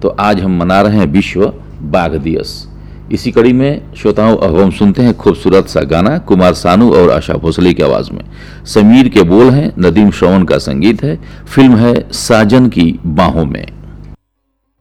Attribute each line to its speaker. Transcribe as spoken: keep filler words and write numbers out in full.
Speaker 1: तो आज हम मना रहे हैं विश्व बाघ दिवस। इसी कड़ी में श्रोताओं अब हम सुनते हैं खूबसूरत सा गाना कुमार सानू और आशा भोसले की आवाज में। समीर के बोल हैं, नदीम श्रवण का संगीत है, फिल्म है साजन की बाहों में।